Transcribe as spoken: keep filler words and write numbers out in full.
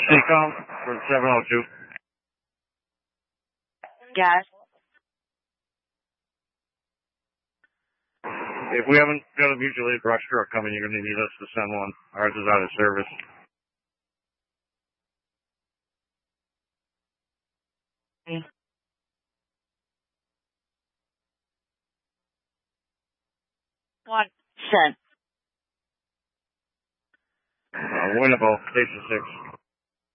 C-Com for seven oh two. Gas. If we haven't got a mutual aid brush truck coming, you're going to need us to send one. Ours is out of service. Okay. One cent. Uh, Winnable, Station six.